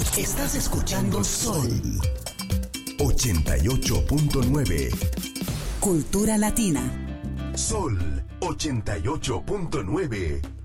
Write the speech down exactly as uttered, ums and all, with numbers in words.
Estás escuchando Sol ochenta y ocho punto nueve. Cultura Latina. Sol ochenta y ocho punto nueve.